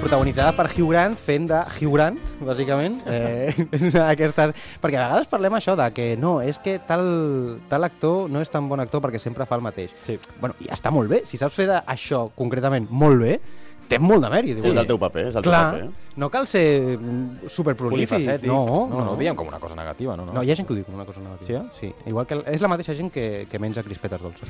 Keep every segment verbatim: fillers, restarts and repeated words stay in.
protagonitzada per Hugh Grant fent de Hugh Grant, bàsicament. Eh, és una d'aquestes... Perquè a vegades parlem això de que no, és que tal, tal actor no és tan bon actor perquè sempre fa el mateix. Sí. Bueno, i està molt bé. Si saps fer això concretament molt bé, té molt de mèrit. Sí, és el teu paper, és el Clar, teu paper. no cal ser superprolífic. Polifacètic. No, no, no, no ho diem com una cosa negativa, no? No, hi ha gent que ho diu com una cosa negativa. Sí, Sí, igual que és la mateixa gent que, que menja crispetes dolces.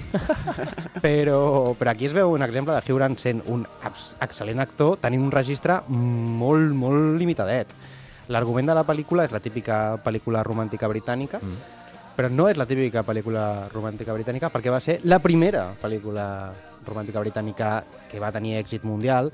però, però aquí es veu un exemple de Hugh Grant sent un excel·lent actor tenint un registre molt, molt limitadet. L'argument de la pel·lícula és la típica pel·lícula romàntica britànica, mm. però no és la típica pel·lícula romàntica britànica perquè va ser la primera pel·lícula romàntica britànica que va tenir èxit mundial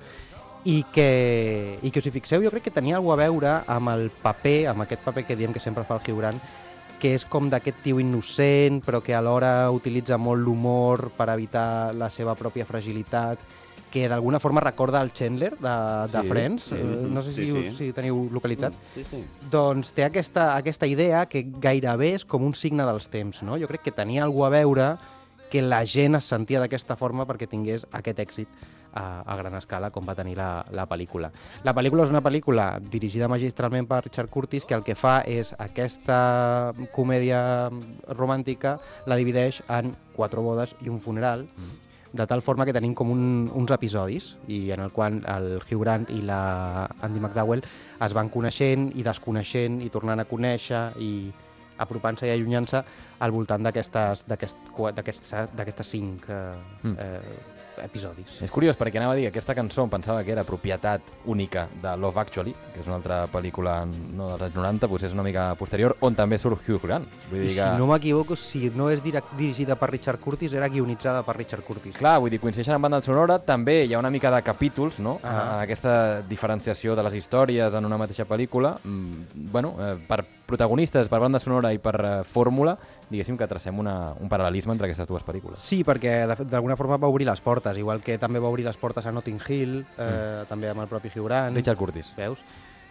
i que, i que, si fixeu, jo crec que tenia alguna a veure amb el paper, amb aquest paper que diem que sempre fa el Hugh Grant, que és com d'aquest tio innocent, però que alhora utilitza molt l'humor per evitar la seva pròpia fragilitat, que d'alguna forma recorda el Chandler de, de Sí, Friends. sí. Eh, no sé si, Sí, sí. Us, si teniu localitzat. Sí, sí. Doncs té aquesta, aquesta idea que gairebé és com un signe dels temps, no? Jo crec que tenia alguna a veure que la gent es sentia d'aquesta forma perquè tingués aquest èxit a, a gran escala com va tenir la, la pel·lícula. La pel·lícula és una pel·lícula dirigida magistralment per Richard Curtis que el que fa és aquesta comèdia romàntica la divideix en quatre bodes i un funeral, mm. de tal forma que tenim com un, uns episodis i en el qual el Hugh Grant i la Andy McDowell es van coneixent i desconeixent i tornant a conèixer i apropant-se i allunyant-se al voltant d'aquestes d'aquestes cinc eh, mm. eh, episodis. És curiós perquè anava a dir que aquesta cançó em pensava que era propietat única de Love Actually, que és una altra pel·lícula no dels anys noranta, potser és una mica posterior, on també surt Hugh Grant. Vull dir I que... si no m'equivoco, si no és direct, dirigida per Richard Curtis, era guionitzada per Richard Curtis. Clar, vull dir, coincideixen en banda sonora, també hi ha una mica de capítols, no? Ah. En aquesta diferenciació de les històries en una mateixa pel·lícula. Mm, bueno, eh, per protagonistes, per banda sonora i per eh, fórmula, diguéssim que tracem una, un paral·lelisme entre aquestes dues pel·lícules. Sí, perquè d'alguna forma va obrir les portes, igual que també va obrir les portes a Notting Hill, eh, mm. també amb el propi Hugh Grant. Richard Curtis. Veus?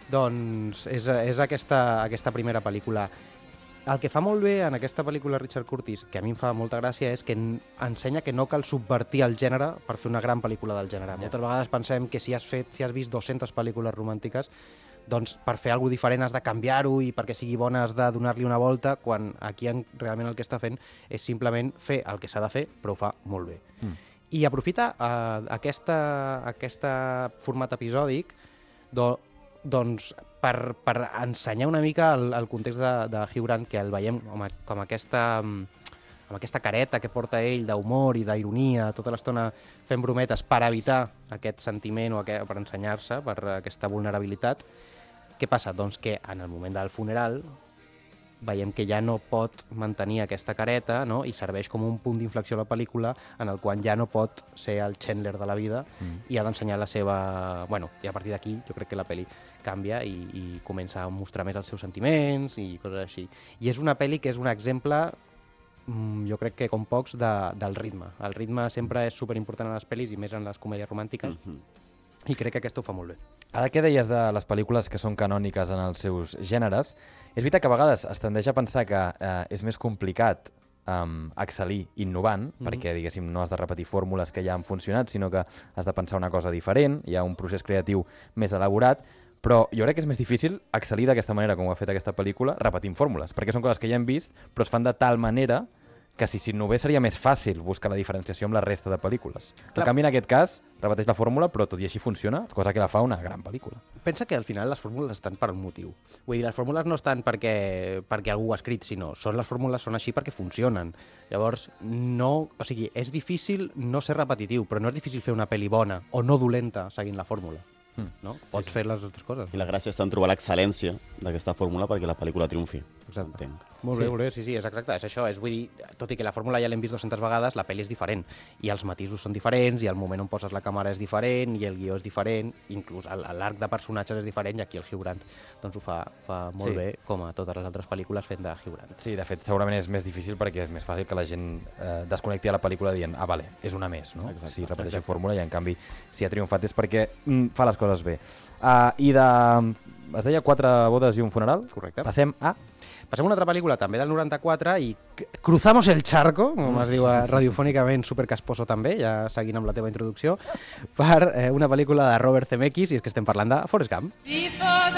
Doncs és, és aquesta, aquesta primera pel·lícula. El que fa molt bé en aquesta pel·lícula Richard Curtis, que a mi em fa molta gràcia, és que ensenya que no cal subvertir el gènere per fer una gran pel·lícula del gènere. Yeah. Moltes vegades pensem que si has fet, si has vist dues-centes pel·lícules romàntiques, doncs per fer alguna diferent has de canviar-ho i perquè sigui bona has de donar-li una volta, quan aquí en, realment el que està fent és simplement fer el que s'ha de fer, però ho fa molt bé. Mm. I aprofita uh, aquesta, aquesta format episòdic do, doncs, per, per ensenyar una mica el, el context de, de Hugh Grant, que el veiem com, a, com aquesta, amb aquesta careta que porta ell d'humor i d'ironia tota l'estona fent brometes per evitar aquest sentiment o aquest, per ensenyar-se, per aquesta vulnerabilitat. Què passa? Doncs que en el moment del funeral veiem que ja no pot mantenir aquesta careta, no? I serveix com un punt d'inflexió a la pel·lícula en el qual ja no pot ser el Chandler de la vida mm. i ha d'ensenyar la seva... Bueno, i a partir d'aquí jo crec que la pel·li canvia i, i comença a mostrar més els seus sentiments i coses així. I és una pel·li que és un exemple, jo crec que com pocs, de, del ritme. El ritme sempre és superimportant en les pel·lis i més en les comèdies romàntiques. Mm-hmm. I crec que aquesta ho fa molt bé. Ara que deies de les pel·lícules que són canòniques en els seus gèneres, és veritat que a vegades es tendeix a pensar que eh, és més complicat um, excel·lir innovant, mm-hmm. perquè, diguéssim, no has de repetir fórmules que ja han funcionat, sinó que has de pensar una cosa diferent, hi ha un procés creatiu més elaborat, però jo crec que és més difícil excel·lir d'aquesta manera, com ho ha fet aquesta pel·lícula, repetint fórmules, perquè són coses que ja hem vist, però es fan de tal manera que si s'innovés seria més fàcil buscar la diferenciació amb la resta de pel·lícules. Clar. En canvi, en aquest cas, repeteix la fórmula, però tot i així funciona, cosa que la fa una gran pel·lícula. Pensa que al final les fórmules estan per un motiu. Vull dir, les fórmules no estan perquè, perquè algú ho ha escrit, sinó són les fórmules són així perquè funcionen. Llavors, no, o sigui, és difícil no ser repetitiu, però no és difícil fer una pel·li bona o no dolenta seguint la fórmula. No? Pots sí, sí. fer les altres coses. I la gràcia està en trobar l'excel·lència d'aquesta fórmula perquè la pel·lícula triomfi. Exacte. Entenc. Molt sí. bé, molt bé, sí, sí, és exacte, és això. És, vull dir, tot i que la fórmula ja l'hem vist dues-centes vegades, la pel·li és diferent. I els matisos són diferents, i el moment on poses la càmera és diferent, i el guió és diferent, inclús l'arc de personatges és diferent, i aquí el Hugh Grant doncs, ho fa, fa molt sí. bé, com a totes les altres pel·lícules fent de Hugh Grant. Sí, de fet, segurament és més difícil perquè és més fàcil que la gent eh, desconnecti a la pel·lícula dient ah, vale, és una més, no? Exacte. Si repeteixo fórmula i en canvi si ha triomfat és perquè mm, fa les coses bé. Uh, I de... es deia quatre bodes i un funeral? Correcte. Passem a... Passem a una altra pel·lícula també del noranta-quatre i cruzamos el charco, com es diu radiofònicament, supercasposo també, ja seguint amb la teva introducció, per eh, una pel·lícula de Robert Zemeckis, i és que estem parlant de Forrest Gump. Before